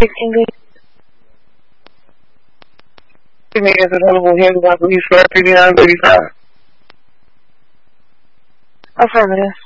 Speak English. The man is available here. I believe for 3935. Affirmative.